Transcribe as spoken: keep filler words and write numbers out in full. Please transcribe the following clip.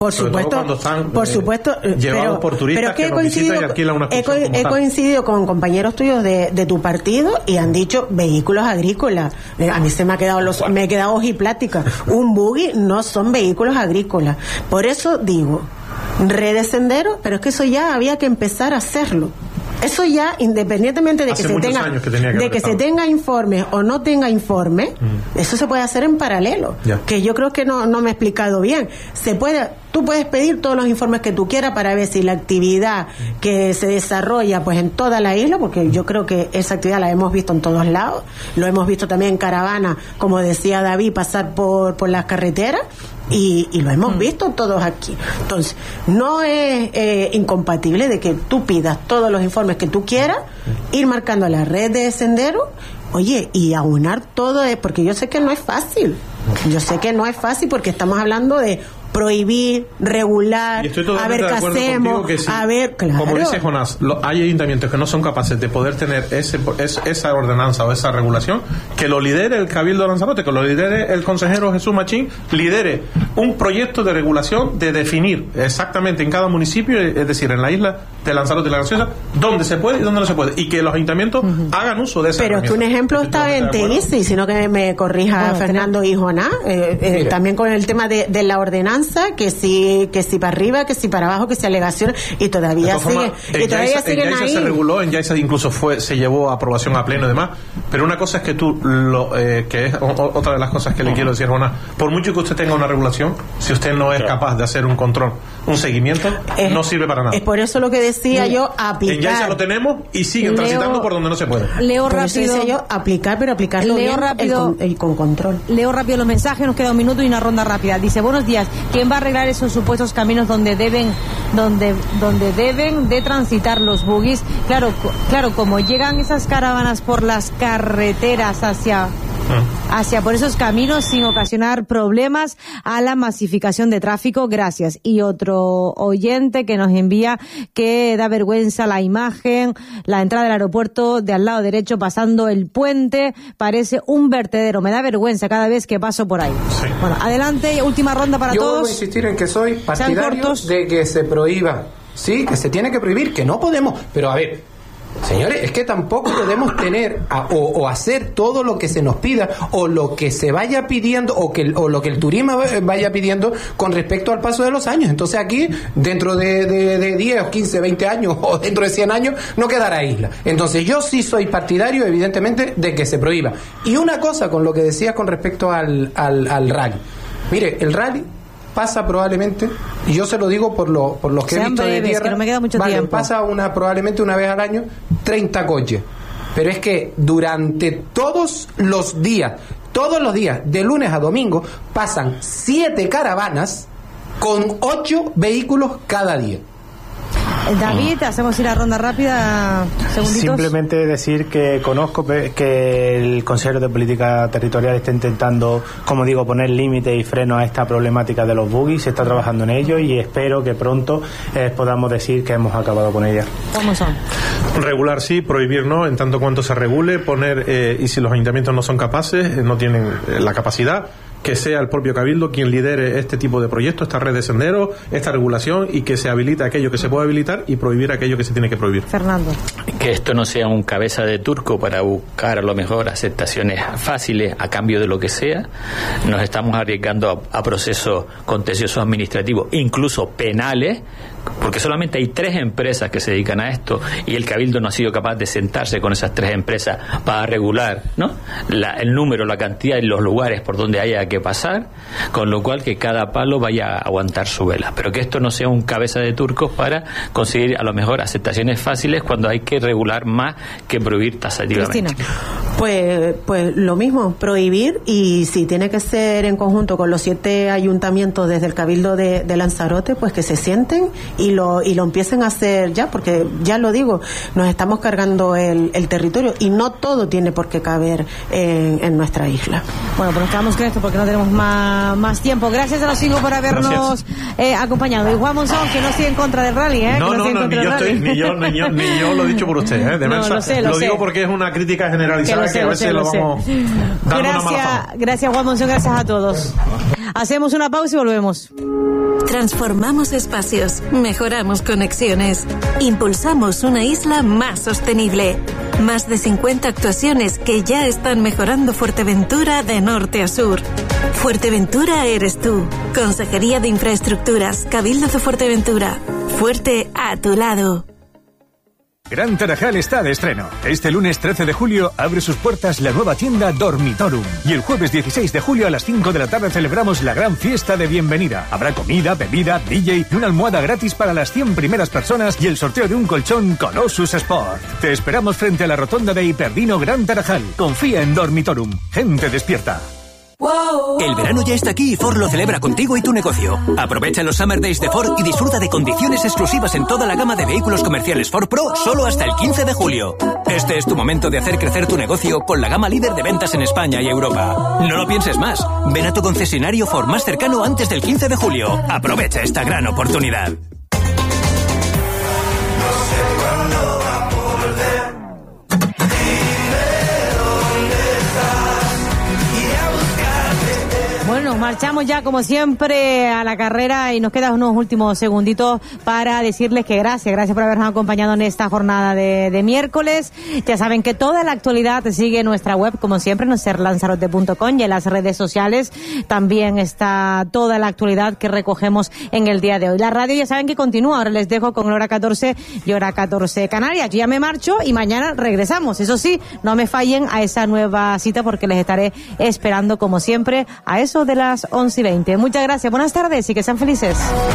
Por supuesto, están, por eh, supuesto, llevados pero, por turistas pero que, que visitan y alquilan una he, co he coincidido con compañeros tuyos de, de tu partido y han dicho vehículos agrícolas. A mí se me ha quedado los, me he quedado ojiplática. Un buggy no son vehículos agrícolas. Por eso digo, red de senderos, pero es que eso ya había que empezar a hacerlo. Eso ya, independientemente de que, se tenga, que, que de que se tenga informe o no tenga informe, mm. eso se puede hacer en paralelo. Ya. Que yo creo que no, no me he explicado bien. Se puede, tú puedes pedir todos los informes que tú quieras para ver si la actividad mm. que se desarrolla pues en toda la isla, porque yo creo que esa actividad la hemos visto en todos lados, lo hemos visto también en caravana, como decía David, pasar por, por las carreteras. Y, y lo hemos visto todos aquí. Entonces, no es eh, incompatible de que tú pidas todos los informes que tú quieras, ir marcando la red de senderos, oye, y aunar todo, es porque yo sé que no es fácil. Yo sé que no es fácil porque estamos hablando de prohibir, regular, a ver qué hacemos, que sí, a ver, claro. Como dice Jonás, lo, hay ayuntamientos que no son capaces de poder tener ese, es, esa ordenanza o esa regulación, que lo lidere el Cabildo de Lanzarote, que lo lidere el consejero Jesús Machín, lidere un proyecto de regulación de definir exactamente en cada municipio, es decir, en la isla de Lanzarote y la Graciosa, dónde se puede y dónde no se puede, y que los ayuntamientos uh-huh. hagan uso de esa Pero es que un ejemplo está en Teguise, sino que me corrija bueno, Fernando y Jonás, eh, eh, también con el tema de, de la ordenanza, que si que si para arriba, que si para abajo, que si alegaciones, y todavía sigue y todavía Yaisa, siguen en Yaisa ahí. Se reguló, en Yaisa incluso fue se llevó a aprobación a pleno y demás, pero una cosa es que tú lo eh, que es o, otra de las cosas que le quiero decir a Jonás, por mucho que usted tenga una regulación, si usted no es claro. capaz de hacer un control, un seguimiento, es, no sirve para nada. Es por eso lo que decía sí. yo, aplicar. En Yaisa lo tenemos y siguen Leo, transitando por donde no se puede. Leo por rápido. Eso yo, aplicar, pero aplicarlo Leo bien rápido, el, el, con control. Leo rápido los mensajes, nos queda un minuto y una ronda rápida. Dice, buenos días, ¿quién va a arreglar esos supuestos caminos donde deben donde donde deben de transitar los buggies? Claro, claro, como llegan esas caravanas por las carreteras hacia hacia por esos caminos sin ocasionar problemas a la masificación de tráfico. Gracias. Y otro oyente que nos envía que da vergüenza la imagen, la entrada del aeropuerto de al lado derecho pasando el puente, parece un vertedero. Me da vergüenza cada vez que paso por ahí. Sí. Bueno, adelante, última ronda para Yo todos. Yo voy a insistir en que soy partidario de que se prohíba. Sí, que se tiene que prohibir, que no podemos. Pero a ver, señores, es que tampoco podemos tener a, o, o hacer todo lo que se nos pida o lo que se vaya pidiendo o que o lo que el turismo vaya pidiendo con respecto al paso de los años. Entonces aquí, dentro de, de, de diez, quince, veinte años o dentro de cien años, no quedará isla. Entonces yo sí soy partidario, evidentemente, de que se prohíba. Y una cosa con lo que decías con respecto al, al, al rally. Mire, el rally pasa probablemente, y yo se lo digo por lo por los que Sean he visto breves, de tierra, que no me queda mucho vale, tiempo. Pasa una probablemente una vez al año treinta coches, pero es que durante todos los días, todos los días, de lunes a domingo, pasan siete caravanas con ocho vehículos cada día. David, hacemos ir a ronda rápida, segunditos. Simplemente decir que conozco que el consejero de política territorial está intentando, como digo, poner límites y freno a esta problemática de los buggies, se está trabajando en ello y espero que pronto eh, podamos decir que hemos acabado con ella. ¿Cómo son? Regular sí, prohibir no, en tanto cuanto se regule, poner, eh, y si los ayuntamientos no son capaces, eh, no tienen eh, la capacidad, que sea el propio Cabildo quien lidere este tipo de proyectos, esta red de senderos, esta regulación, y que se habilite aquello que se puede habilitar y prohibir aquello que se tiene que prohibir. Fernando. Que esto no sea un cabeza de turco para buscar a lo mejor aceptaciones fáciles a cambio de lo que sea. Nos estamos arriesgando a, a procesos contenciosos administrativos, incluso penales, porque solamente hay tres empresas que se dedican a esto y el Cabildo no ha sido capaz de sentarse con esas tres empresas para regular, ¿no?, la, el número, la cantidad y los lugares por donde haya que pasar, con lo cual que cada palo vaya a aguantar su vela, pero que esto no sea un cabeza de turcos para conseguir a lo mejor aceptaciones fáciles cuando hay que regular más que prohibir tasativamente. Cristina. Pues, pues lo mismo, prohibir, y si tiene que ser en conjunto con los siete ayuntamientos desde el Cabildo de, de Lanzarote, pues que se sienten y lo y lo empiecen a hacer ya, porque ya lo digo, nos estamos cargando el, el territorio y no todo tiene por qué caber en, en nuestra isla. Bueno, pues nos quedamos con esto porque no tenemos más, más tiempo. Gracias a los cinco por habernos eh, acompañado. Y Juan Monzón, que no sigue en contra del rally, ¿eh? No, que no, no, no, ni yo, estoy, ni, yo, ni, yo, ni yo lo he dicho por usted, ¿eh? De no, Mensa, lo sé, lo, lo sé. digo porque es una crítica generalizada que, que, que a veces sé, lo, lo vamos dando gracias, una mala fama. Gracias, Juan Monzón, gracias a todos. Hacemos una pausa y volvemos. Transformamos espacios, mejoramos conexiones, impulsamos una isla más sostenible. Más de cincuenta actuaciones que ya están mejorando Fuerteventura de norte a sur. Fuerteventura eres tú. Consejería de Infraestructuras, Cabildo de Fuerteventura. Fuerte a tu lado. Gran Tarajal está de estreno. Este lunes trece de julio abre sus puertas la nueva tienda Dormitorum. Y el jueves dieciséis de julio a las cinco de la tarde celebramos la gran fiesta de bienvenida. Habrá comida, bebida, D J y una almohada gratis para las cien primeras personas y el sorteo de un colchón Colossus Sport. Te esperamos frente a la rotonda de Hiperdino Gran Tarajal. Confía en Dormitorum. Gente despierta. El verano ya está aquí y Ford lo celebra contigo y tu negocio. Aprovecha los Summer Days de Ford y disfruta de condiciones exclusivas en toda la gama de vehículos comerciales Ford Pro solo hasta el quince de julio. Este es tu momento de hacer crecer tu negocio con la gama líder de ventas en España y Europa. No lo pienses más. Ven a tu concesionario Ford más cercano antes del quince de julio. Aprovecha esta gran oportunidad. Bueno, marchamos ya como siempre a la carrera y nos quedan unos últimos segunditos para decirles que gracias, gracias por habernos acompañado en esta jornada de, de miércoles. Ya saben que toda la actualidad sigue en nuestra web, como siempre, en ser lanzarote punto com, y en las redes sociales también está toda la actualidad que recogemos en el día de hoy. La radio ya saben que continúa, ahora les dejo con hora catorce y hora catorce Canarias. Yo ya me marcho y mañana regresamos. Eso sí, no me fallen a esa nueva cita porque les estaré esperando como siempre a eso de las once y veinte. Muchas gracias, buenas tardes y que sean felices.